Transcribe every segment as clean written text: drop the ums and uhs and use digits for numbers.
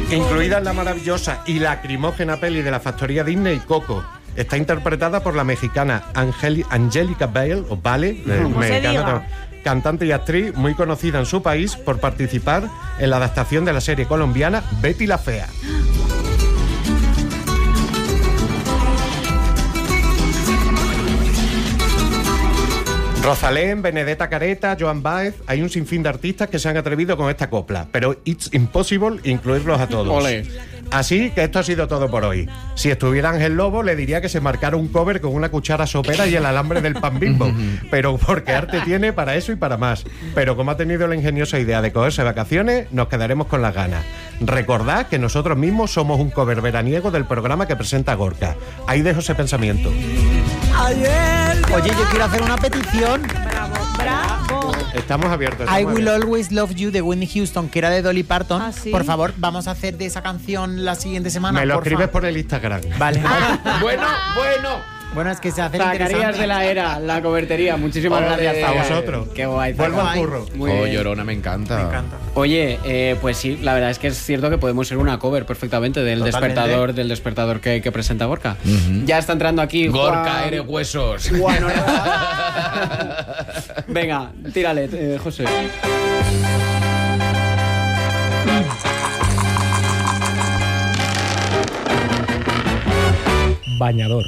incluida en la maravillosa y lacrimógena peli de la factoría Disney, Coco. Está interpretada por la mexicana Angélica Vale, o Vale, cantante y actriz muy conocida en su país por participar en la adaptación de la serie colombiana Betty la Fea. Rosalén, Benedetta Careta, Joan Baez, hay un sinfín de artistas que se han atrevido con esta copla, pero it's impossible incluirlos a todos. Ole. Así que esto ha sido todo por hoy. Si estuviera Ángel Lobo, le diría que se marcara un cover con una cuchara sopera y el alambre del pan Bimbo, pero porque arte tiene para eso y para más. Pero como ha tenido la ingeniosa idea de cogerse vacaciones, nos quedaremos con las ganas. Recordad que nosotros mismos somos un cover veraniego del programa que presenta Gorka. Ahí dejo ese pensamiento. Oye, yo quiero hacer una petición. Bravo. Estamos abiertos. I Will Always Love You de Whitney Houston, que era de Dolly Parton. ¿Ah, sí? Por favor, vamos a hacer de esa canción la siguiente semana. Me lo escribes favor. por el Instagram. Vale. Bueno. Bueno, es que se hace Zacarías interesante. de la Era, la cobertería. Muchísimas gracias, A Zacarías. vosotros. Qué guay. Vuelvo al Zacarías. curro. Muy bien. Llorona, me encanta. Me encanta. Oye, pues sí, la verdad es que es cierto que podemos ser una cover perfectamente del Totalmente. despertador que presenta Gorka. Ya está entrando aquí Gorka, Juan... eres huesos. Juan Orega. Venga, tírale, José. Bañador.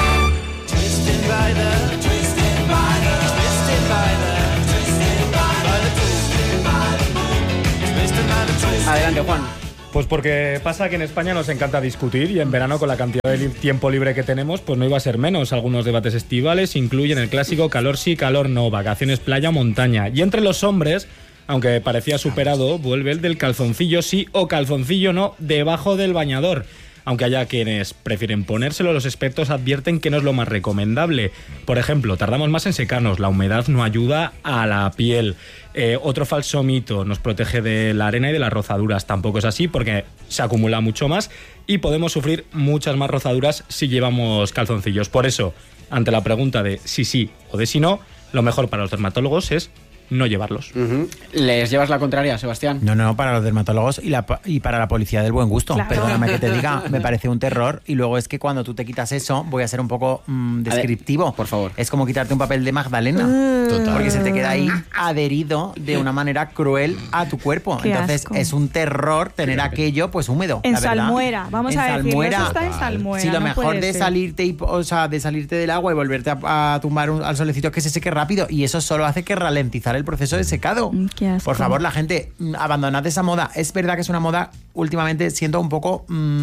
Adelante, Juan. Pues porque pasa que en España nos encanta discutir y en verano con la cantidad de tiempo libre que tenemos pues no iba a ser menos. Algunos debates estivales incluyen el clásico calor sí, calor no, vacaciones playa, montaña. Y entre los hombres, aunque parecía superado, vuelve el del calzoncillo sí o calzoncillo no debajo del bañador. Aunque haya quienes prefieren ponérselo, los expertos advierten que no es lo más recomendable. Por ejemplo, tardamos más en secarnos, la humedad no ayuda a la piel. Otro falso mito, nos protege de la arena y de las rozaduras. Tampoco es así porque se acumula mucho más y podemos sufrir muchas más rozaduras si llevamos calzoncillos. Por eso, ante la pregunta de si sí o de si no, lo mejor para los dermatólogos es no llevarlos. ¿Les llevas la contraria, Sebastián? No, para los dermatólogos y para la policía del buen gusto. Claro. Perdóname que te diga, me parece un terror. Y luego es que cuando tú te quitas eso, voy a ser un poco descriptivo. Por favor. Es como quitarte un papel de Magdalena. Total. Porque se te queda ahí adherido de una manera cruel a tu cuerpo. Qué Entonces asco. es un terror tener aquello pues húmedo. En la verdad. salmuera, vamos En a decirlo. salmuera. Eso está en salmuera. Sí, lo no mejor puede de ser. salirte del agua y volverte a tumbar al solecito es que se seque rápido. Y eso solo hace que ralentizar el proceso de secado. Qué asco. Por favor, la gente, abandonad esa moda. Es verdad que es una moda, últimamente siento un poco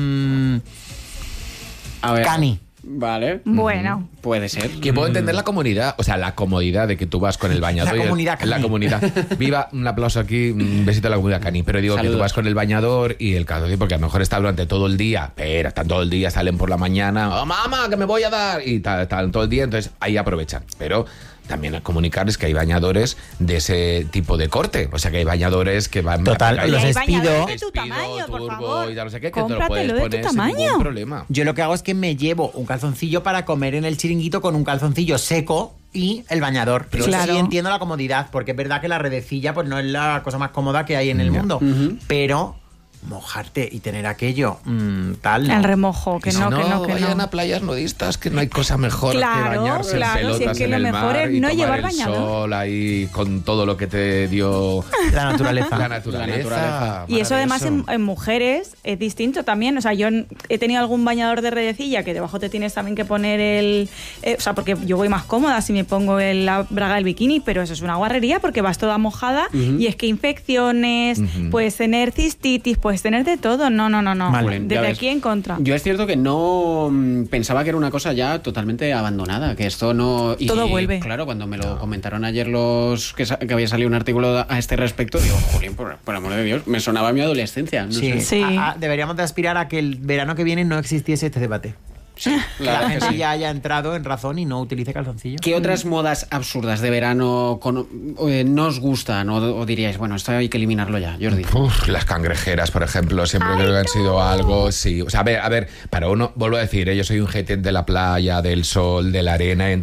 A ver. cani. Vale. Bueno. Puede ser. Que puedo entender la comunidad, o sea, la comodidad de que tú vas con el bañador. La y el- comunidad Cani. La comunidad. Viva, un aplauso aquí, un besito a la comunidad Cani. Pero digo que Saludos. tú vas con el bañador y el calzoncillo, porque a lo mejor está durante todo el día, pero están todo el día, salen por la mañana, ¡oh, mamá, que me voy a dar! Y están todo el día, entonces ahí aprovechan. Pero también a comunicarles que hay bañadores de ese tipo de corte. O sea, que hay bañadores que van... Total, hay los hay despido. bañadores de tu tamaño, por turbo favor. y tal, no sé qué, que te lo puedes Cómpratelo de tu poner sin tamaño. ningún problema. Yo lo que hago es que me llevo un calzoncillo para comer en el chiringuito con un calzoncillo seco y el bañador. Pero Claro. sí entiendo la comodidad, porque es verdad que la redecilla pues no es la cosa más cómoda que hay en el mundo. Pero mojarte y tener aquello tal, ¿no? El remojo, que Y si no, que no, que vayan no. a playas nudistas, que no hay cosa mejor Claro, que bañarse claro, en si es pelotas que en lo el mejor mar es y no tomar llevar el bañador. sol ahí con todo lo que te dio La naturaleza. la naturaleza. Y eso además Maravilloso. en mujeres es distinto también. O sea, yo he tenido algún bañador de redecilla que debajo te tienes también que poner el... o sea, porque yo voy más cómoda si me pongo la braga del bikini, pero eso es una guarrería porque vas toda mojada y es que infecciones, puedes tener cistitis, puedes tener de todo. No. Vale. Ya Desde ves. aquí en contra. Yo es cierto que no pensaba que era una cosa ya totalmente abandonada, que esto no... Y, Todo vuelve. Claro, cuando me lo comentaron ayer los que había salido un artículo a este respecto, digo, Jolín, por amor de Dios, me sonaba a mi adolescencia. No Sí. sé. Sí. Deberíamos de aspirar a que el verano que viene no existiese este debate. Sí, Que la la verdad que gente sí. ya haya entrado en razón y no utilice calzoncillo. ¿Qué otras modas absurdas de verano no os gustan o diríais, bueno, esto hay que eliminarlo ya, Jordi? Uf, las cangrejeras, por ejemplo, siempre creo que han sido algo, sí. O sea, a ver, para uno, vuelvo a decir, yo soy un gente de la playa, del sol, de la arena, entonces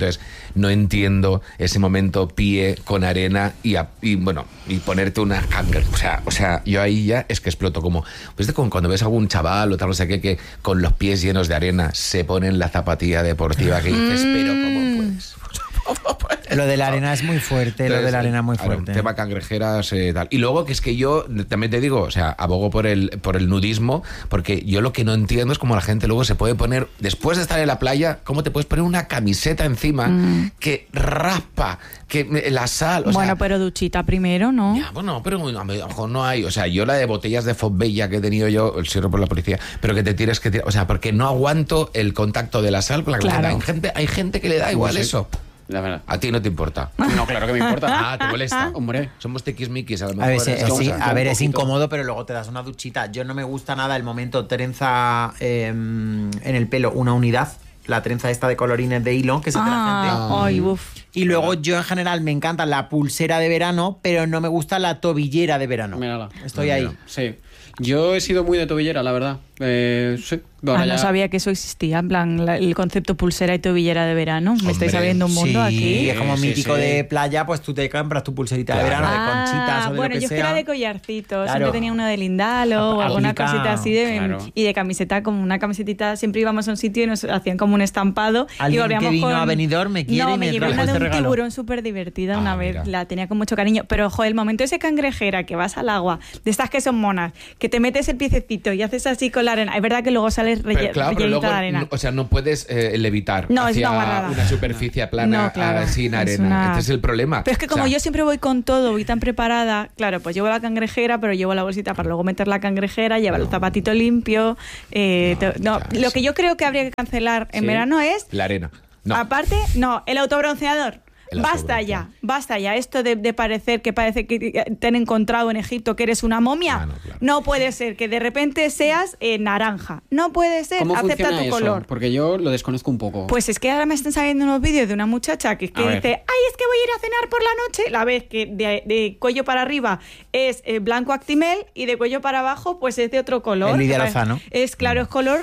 no entiendo ese momento pie con arena y ponerte una cangreja. O sea, yo ahí ya es que exploto como cuando ves a algún chaval o tal, no sé qué, que con los pies llenos de arena se ponen la zapatilla deportiva que dices, pero ¿cómo puedes? Lo de la arena es muy fuerte, Entonces, lo de la arena es muy claro, fuerte. tema cangrejeras, tal. Y luego que es que yo también te digo, o sea, abogo por el nudismo, porque yo lo que no entiendo es cómo la gente luego se puede poner, después de estar en la playa, cómo te puedes poner una camiseta encima que raspa, que la sal, o bueno, sea, pero duchita primero, ¿no? ya, bueno, pero a lo mejor no hay. O sea, yo la de botellas de Fosbella que he tenido yo, el cierro por la policía, pero que te tires, o sea, porque no aguanto el contacto de la sal con la Claro. camiseta. Hay gente que le da igual eso. La verdad. A ti no te importa. No, claro que me importa. Ah, te molesta. Hombre. Somos tiquismiquis, a lo A mejor. ver, es es incómodo, pero luego te das una duchita. Yo no me gusta nada el momento trenza en el pelo, una unidad. La trenza esta de colorines de hilo que se te la gente. Ay, uf. Y luego yo en general me encanta la pulsera de verano, pero no me gusta la tobillera de verano. Mírala. Estoy ahí. Sí. Yo he sido muy de tobillera, la verdad. Sí. Ahora No ya- sabía que eso existía, en plan, el concepto pulsera y tobillera de verano. Me estáis abriendo un mundo Sí, aquí. es como Sí, mítico sí. de playa, pues tú te compras tu pulserita de Claro. verano, de conchitas o de bueno, lo que yo es que sea. era de collarcitos. Claro. Siempre tenía uno de lindalo o alguna Aplica, cosita así claro. y de camiseta, como una camisetita. Siempre íbamos a un sitio y nos hacían como un estampado. Y Alguien volvíamos que vino con... a Benidorm me quiere no, y me llevé trajo una de este un regalo. tiburón súper divertida una vez. mira. La tenía con mucho cariño. Pero, joder, el momento ese cangrejera que vas al agua, de estas que son monas, que te metes el piececito y haces así con la arena. Es verdad que luego sales Pero, claro, pero rellenita luego, de arena. o sea, no puedes levitar No, es hacia una guarrada. una superficie plana No, claro, sin es arena. una- Este es el problema. Pero es que como O sea, yo siempre voy con todo, voy tan preparada, claro, pues llevo la cangrejera, pero llevo la bolsita para luego meter la cangrejera, llevar el zapatito limpio. Lo que yo creo que habría que cancelar en Sí. verano es, la arena. No. aparte, no, el autobronceador. El Basta autobronceador. ya, basta ya. Esto de parece que te han encontrado en Egipto que eres una momia. Ah, no, claro. No puede ser que de repente seas naranja. No puede ser. ¿Cómo Acepta funciona tu eso? color. Porque yo lo desconozco un poco. Pues es que ahora me están saliendo unos vídeos de una muchacha que, A ver. dice, ay, es que voy a ir a cenar por la noche. La vez que de cuello para arriba es blanco actimel y de cuello para abajo pues es de otro color. Es Lidia Lozano. Es claro, es color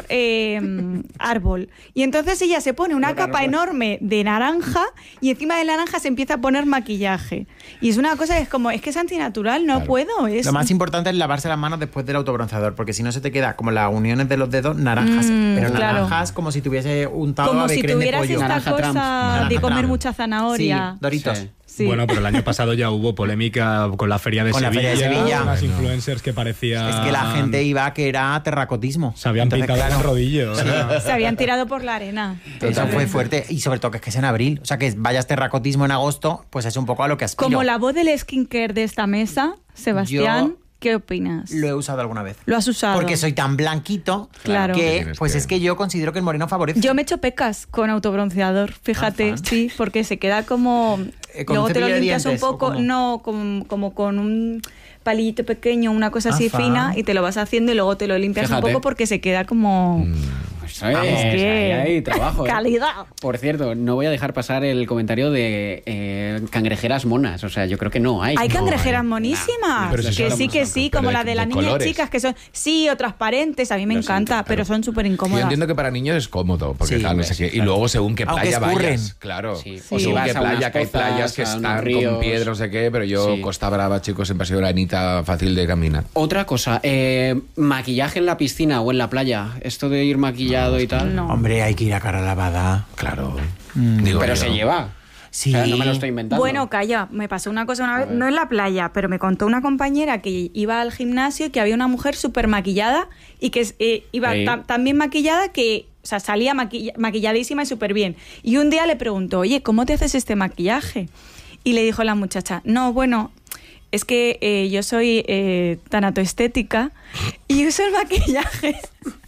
árbol. Y entonces ella se pone una capa enorme de naranja y encima de la naranja se empieza a poner maquillaje. Y es una cosa que es como, es que es antinatural, no Claro. puedo. Es... Lo más importante es lavarse las manos después del autobronceador, porque si no se te queda como las uniones de los dedos naranjas. Pero claro. naranjas como si tuviese untado como ave si creme de tuvieras pollo. esta Naranja cosa Trump. de Naranja comer Trump. mucha zanahoria. Sí, Doritos. Sí. Sí. Bueno, pero el año pasado ya hubo polémica con la Feria de Con la Sevilla. Feria de Sevilla. Unas Bueno. influencers que parecían... Es que la gente iba que era terracotismo. Se habían Entonces, pintado claro, el rodillo. Se habían tirado por la arena. Eso fue fuerte. Y sobre todo que es que es en abril. O sea, que vayas terracotismo en agosto, pues es un poco a lo que aspiro. Como la voz del skincare de esta mesa, Sebastián, Yo ¿qué opinas? Lo he usado alguna vez. ¿Lo has usado? Porque soy tan blanquito Claro. Que que, tienes pues que- es que yo considero que el moreno favorece. Yo me echo pecas con autobronceador, fíjate, Ah, fan. sí, porque se queda como... ¿Con luego un te lo cepillo de limpias un dientes o poco, cómo? no, como con un palillito pequeño, una cosa así fan. fina, y te lo vas haciendo y luego te lo limpias Fíjate. un poco porque se queda como... Pues, Es que- hay trabajo. Calidad. Por cierto, no voy a dejar pasar el comentario de cangrejeras monas. O sea, yo creo que no hay. Hay No cangrejeras hay. monísimas, Pero si que son- sí, pero como de- la de las de niñas colores. chicas, que son, sí, o transparentes, a mí me Lo encanta, siento, pero son súper Yo incómodas. entiendo que para niños es cómodo, porque Sí, claro, no sé ves, qué. Y claro. luego según qué Aunque playa escurren. vayas, claro. Sí. O Sí. según Vas qué a unas playa, que hay pozas, playas que a unos están ríos. con piedra, no sé qué, pero yo Sí. Costa Brava, chicos, siempre ha sido granita fácil de caminar. Otra cosa, maquillaje en la piscina o en la playa. Esto de ir maquillado y tal. No. Hombre, hay que ir a cara lavada. Claro. Digo Pero yo. se lleva. Sí. O sea, no me lo estoy inventando. Bueno, calla, me pasó una cosa una vez, no en la playa, pero me contó una compañera que iba al gimnasio y que había una mujer súper maquillada y que iba Sí. tan bien maquillada que, o sea, salía maquilladísima y súper bien. Y un día le preguntó, oye, ¿cómo te haces este maquillaje? Y le dijo la muchacha, no, bueno, es que yo soy tanatoestética y uso el maquillaje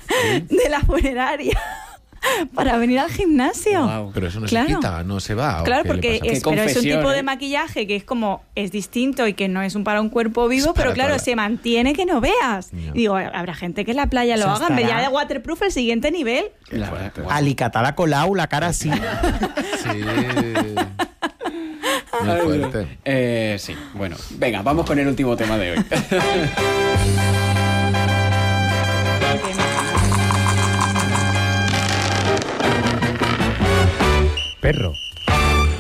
de la funeraria para venir al gimnasio. Guau. Pero eso no Claro. se quita, no se va. ¿o Claro, qué le porque pasa? Qué pero es un confesión, tipo de ¿eh? maquillaje que es como, es distinto y que no es para un cuerpo vivo, Es para pero claro, toda- se mantiene que no veas. Ya. Y digo, habrá gente que en la playa lo Eso haga, en vez estará- de waterproof, el siguiente nivel. La verdad, guau. Alicatada colau, la cara así. Sí. Muy fuerte. Sí, bueno. Venga, vamos con el último tema de hoy. Perro.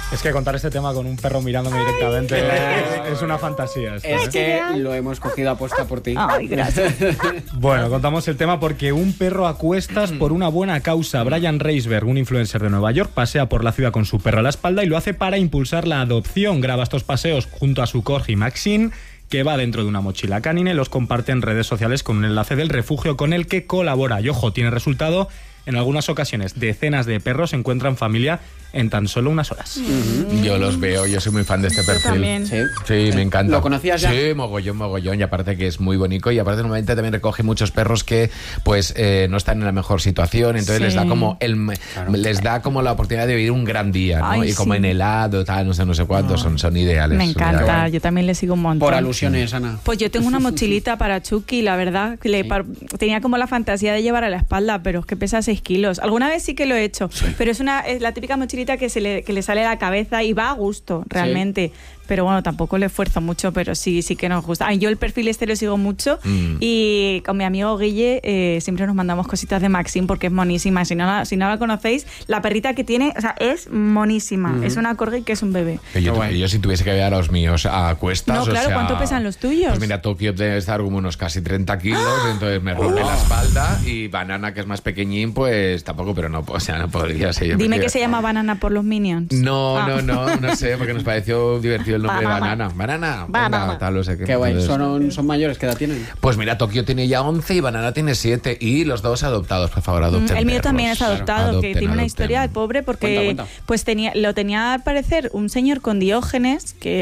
Es que contar este tema con un perro mirándome directamente es una fantasía. esto, Es ¿eh? que lo hemos cogido a posta por ti. Ay, gracias. Bueno, contamos el tema porque un perro a cuestas por una buena causa. Brian Reisberg, un influencer de Nueva York, pasea por la ciudad con su perro a la espalda y lo hace para impulsar la adopción. Graba estos paseos junto a su corgi Maxine, que va dentro de una mochila canina, y los comparte en redes sociales con un enlace del refugio con el que colabora. Y ojo, tiene resultado. En algunas ocasiones, decenas de perros encuentran familia en tan solo unas horas. Yo los veo, yo soy muy fan de este perfil. también. Sí. Sí, me encanta. ¿Lo conocías ya? Sí, mogollón. Y aparte que es muy bonito. Y aparte normalmente también recoge muchos perros que pues no están en la mejor situación. Entonces Sí. les da como les da como la oportunidad de vivir un gran día, ¿no? Ay, y como sí. en helado, tal, no sé cuántos, son ideales. Me son encanta, ideales. yo también le sigo un montón. Por alusiones, Ana. Pues yo tengo una mochilita para Chucky, la verdad. Tenía como la fantasía de llevar a la espalda, pero es que pesa 6 kilos. Alguna vez sí que lo he hecho, pero es la típica mochilita que le sale a la cabeza y va a gusto, realmente. Pero bueno, tampoco le esfuerzo mucho, pero sí que nos gusta. Yo el perfil este lo sigo mucho y con mi amigo Guille siempre nos mandamos cositas de Maxine porque es monísima. Si no la conocéis, la perrita que tiene, o sea, es monísima. Es una corgi que es un bebé. Que yo si tuviese que ver a los míos a cuestas, No, claro, o sea, ¿cuánto pesan los tuyos? Pues mira, Tokio debe estar como unos casi 30 kilos, entonces me rompe la espalda, y Banana, que es más pequeñín, pues tampoco, pero no, o sea, no podría ser. Dime que se llama Banana por los Minions. No, Ah. no sé, porque nos pareció divertido el nombre de Banana. Banana. Banana. Venga, tal, no sé qué. Qué guay. Entonces, ¿Son mayores? ¿Qué edad tienen? pues mira, Tokio tiene ya 11 y Banana tiene 7, y los dos adoptados, por favor, adopten El mío perros. también es adoptado, Adopten, que tiene una adopten. historia de pobre porque Cuenta. pues lo tenía al parecer un señor con Diógenes que